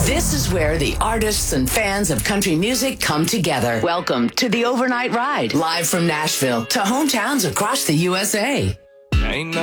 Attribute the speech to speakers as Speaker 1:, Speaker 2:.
Speaker 1: This is where the artists and fans of country music come together. Welcome to the Overnight Ride, live from Nashville to hometowns across the USA.
Speaker 2: Ain't